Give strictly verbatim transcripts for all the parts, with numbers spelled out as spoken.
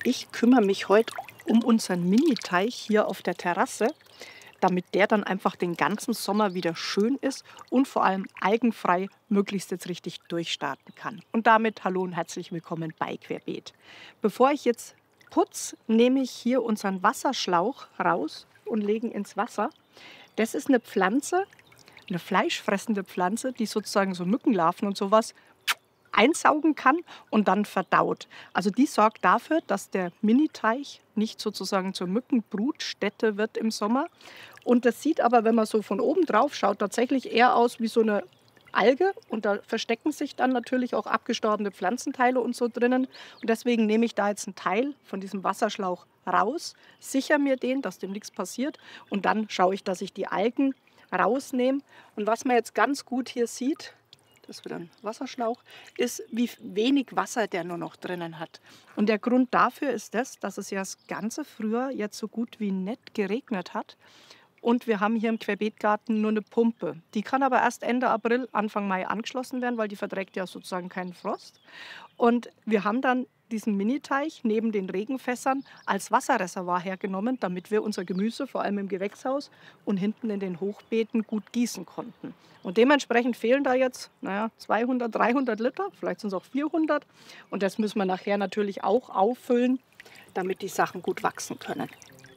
Ich kümmere mich heute um unseren Mini-Teich hier auf der Terrasse, damit der dann einfach den ganzen Sommer wieder schön ist und vor allem algenfrei möglichst jetzt richtig durchstarten kann. Und damit hallo und herzlich willkommen bei Querbeet. Bevor ich jetzt putze, nehme ich hier unseren Wasserschlauch raus und lege ihn ins Wasser. Das ist eine Pflanze, eine fleischfressende Pflanze, die sozusagen so Mückenlarven und sowas einsaugen kann und dann verdaut. Also die sorgt dafür, dass der Mini-Teich nicht sozusagen zur Mückenbrutstätte wird im Sommer. Und das sieht aber, wenn man so von oben drauf schaut, tatsächlich eher aus wie so eine Alge. Und da verstecken sich dann natürlich auch abgestorbene Pflanzenteile und so drinnen. Und deswegen nehme ich da jetzt einen Teil von diesem Wasserschlauch raus, sichere mir den, dass dem nichts passiert. Und dann schaue ich, dass ich die Algen rausnehme. Und was man jetzt ganz gut hier sieht, das ist wieder ein Wasserschlauch, ist, wie wenig Wasser der nur noch drinnen hat. Und der Grund dafür ist das, dass es ja das ganze Frühjahr jetzt so gut wie nicht geregnet hat. Und wir haben hier im Querbeetgarten nur eine Pumpe. Die kann aber erst Ende April, Anfang Mai angeschlossen werden, weil die verträgt ja sozusagen keinen Frost. Und wir haben dann diesen Miniteich neben den Regenfässern als Wasserreservoir hergenommen, damit wir unser Gemüse, vor allem im Gewächshaus und hinten in den Hochbeeten, gut gießen konnten. Und dementsprechend fehlen da jetzt naja, zweihundert, dreihundert Liter, vielleicht sind es auch vierhundert. Und das müssen wir nachher natürlich auch auffüllen, damit die Sachen gut wachsen können.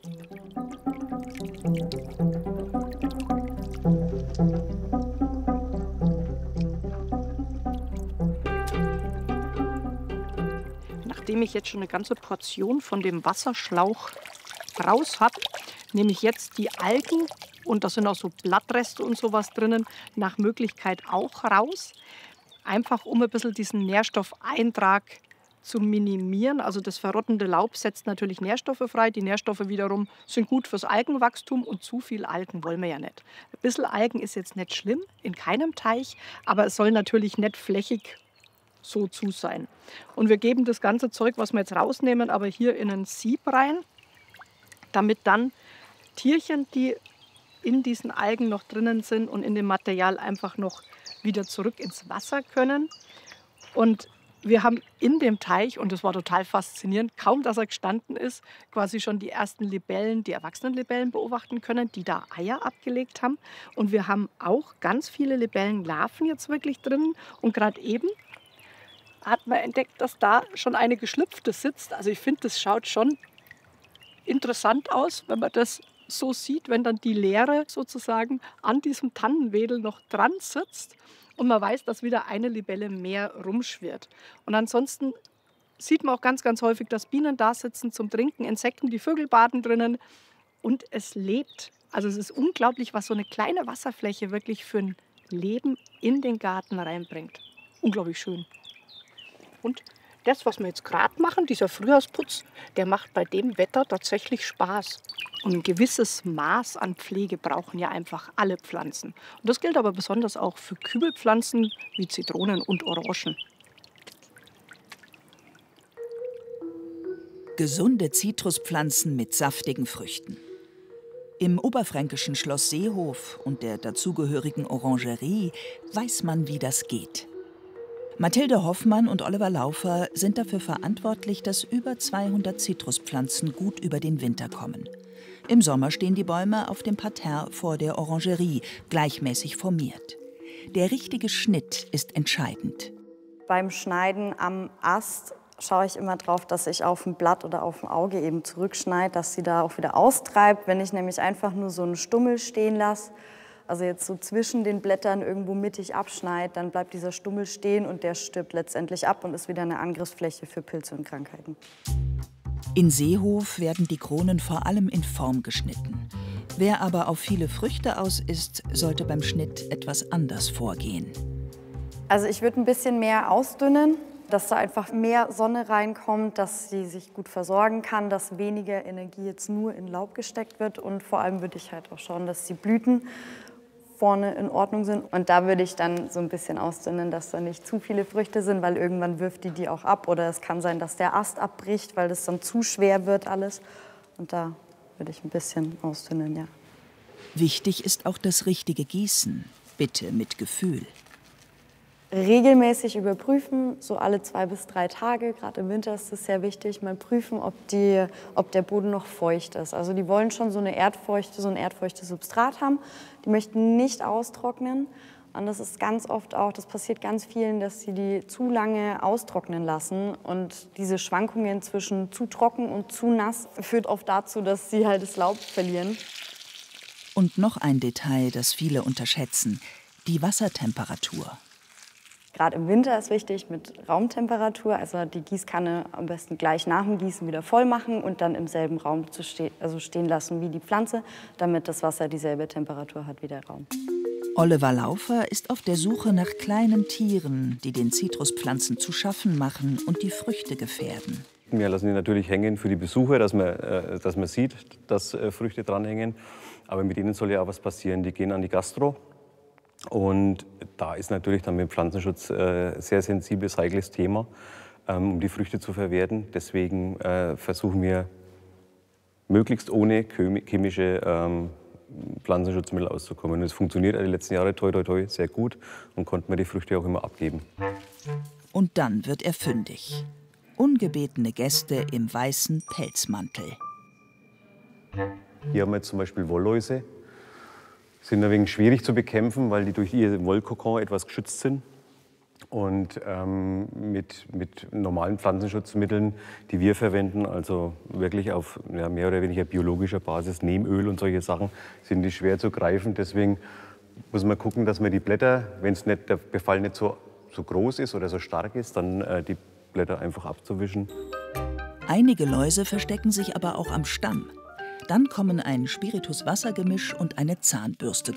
Nachdem ich jetzt schon eine ganze Portion von dem Wasserschlauch raus habe, nehme ich jetzt die Algen, und da sind auch so Blattreste und sowas drinnen, nach Möglichkeit auch raus. Einfach um ein bisschen diesen Nährstoffeintrag zu minimieren. Also das verrottende Laub setzt natürlich Nährstoffe frei. Die Nährstoffe wiederum sind gut fürs Algenwachstum und zu viel Algen wollen wir ja nicht. Ein bisschen Algen ist jetzt nicht schlimm, in keinem Teich, aber es soll natürlich nicht flächig so zu sein. Und wir geben das ganze Zeug, was wir jetzt rausnehmen, aber hier in ein Sieb rein, damit dann Tierchen, die in diesen Algen noch drinnen sind und in dem Material einfach noch wieder zurück ins Wasser können. Und wir haben in dem Teich, und das war total faszinierend, kaum dass er gestanden ist, quasi schon die ersten Libellen, die erwachsenen Libellen beobachten können, die da Eier abgelegt haben. Und wir haben auch ganz viele Libellenlarven jetzt wirklich drin. Und gerade eben hat man entdeckt, dass da schon eine geschlüpfte sitzt. Also ich finde, das schaut schon interessant aus, wenn man das so sieht, wenn dann die Leere sozusagen an diesem Tannenwedel noch dran sitzt und man weiß, dass wieder eine Libelle mehr rumschwirrt. Und ansonsten sieht man auch ganz, ganz häufig, dass Bienen da sitzen zum Trinken, Insekten, die Vögel baden drinnen und es lebt. Also es ist unglaublich, was so eine kleine Wasserfläche wirklich für ein Leben in den Garten reinbringt. Unglaublich schön. Und das, was wir jetzt gerade machen, dieser Frühjahrsputz, der macht bei dem Wetter tatsächlich Spaß. Und ein gewisses Maß an Pflege brauchen ja einfach alle Pflanzen. Und das gilt aber besonders auch für Kübelpflanzen wie Zitronen und Orangen. Gesunde Zitruspflanzen mit saftigen Früchten. Im oberfränkischen Schloss Seehof und der dazugehörigen Orangerie weiß man, wie das geht. Mathilde Hoffmann und Oliver Laufer sind dafür verantwortlich, dass über zweihundert Zitruspflanzen gut über den Winter kommen. Im Sommer stehen die Bäume auf dem Parterre vor der Orangerie, gleichmäßig formiert. Der richtige Schnitt ist entscheidend. Beim Schneiden am Ast schaue ich immer drauf, dass ich auf dem Blatt oder auf dem Auge eben zurückschneide, dass sie da auch wieder austreibt. Wenn ich nämlich einfach nur so einen Stummel stehen lasse, also jetzt so zwischen den Blättern irgendwo mittig abschneide, dann bleibt dieser Stummel stehen und der stirbt letztendlich ab und ist wieder eine Angriffsfläche für Pilze und Krankheiten. In Seehof werden die Kronen vor allem in Form geschnitten. Wer aber auf viele Früchte aus ist, sollte beim Schnitt etwas anders vorgehen. Also ich würde ein bisschen mehr ausdünnen, dass da einfach mehr Sonne reinkommt, dass sie sich gut versorgen kann, dass weniger Energie jetzt nur in Laub gesteckt wird. Und vor allem würde ich halt auch schauen, dass die Blüten vorne in Ordnung sind. Und da würde ich dann so ein bisschen ausdünnen, dass da nicht zu viele Früchte sind, weil irgendwann wirft die die auch ab. Oder es kann sein, dass der Ast abbricht, weil das dann zu schwer wird alles. Und da würde ich ein bisschen ausdünnen, ja. Wichtig ist auch das richtige Gießen. Bitte mit Gefühl. Regelmäßig überprüfen, so alle zwei bis drei Tage, gerade im Winter ist es sehr wichtig, mal prüfen, ob, die, ob der Boden noch feucht ist. Also die wollen schon so, eine erdfeuchte, so ein erdfeuchtes Substrat haben, die möchten nicht austrocknen. Und das ist ganz oft auch, das passiert ganz vielen, dass sie die zu lange austrocknen lassen. Und diese Schwankungen zwischen zu trocken und zu nass führt oft dazu, dass sie halt das Laub verlieren. Und noch ein Detail, das viele unterschätzen, die Wassertemperatur. Gerade im Winter ist wichtig mit Raumtemperatur, also die Gießkanne am besten gleich nach dem Gießen wieder voll machen und dann im selben Raum zu ste also stehen lassen wie die Pflanze, damit das Wasser dieselbe Temperatur hat wie der Raum. Oliver Laufer ist auf der Suche nach kleinen Tieren, die den Zitruspflanzen zu schaffen machen und die Früchte gefährden. Wir lassen die natürlich hängen für die Besucher, dass man, äh, dass man sieht, dass äh, Früchte dranhängen. Aber mit ihnen soll ja auch was passieren. Die gehen an die Gastro. Und da ist natürlich dann mit dem Pflanzenschutz äh, sehr sensibles, heikles Thema, ähm, um die Früchte zu verwerten. Deswegen äh, versuchen wir, möglichst ohne chemische ähm, Pflanzenschutzmittel auszukommen. Und es funktioniert die letzten Jahre toi, toi, toi sehr gut und konnten wir die Früchte auch immer abgeben. Und dann wird er fündig. Ungebetene Gäste im weißen Pelzmantel. Hier haben wir jetzt zum Beispiel Wollläuse. Sind ein wenig schwierig zu bekämpfen, weil die durch ihr Wollkokon etwas geschützt sind. Und ähm, mit, mit normalen Pflanzenschutzmitteln, die wir verwenden, also wirklich auf ja, mehr oder weniger biologischer Basis, Neemöl und solche Sachen, sind die schwer zu greifen. Deswegen muss man gucken, dass man die Blätter, wenn es nicht, der Befall nicht so, so groß ist oder so stark ist, dann äh, die Blätter einfach abzuwischen. Einige Läuse verstecken sich aber auch am Stamm. Dann kommen ein Spiritus-Wasser-Gemisch und eine Zahnbürste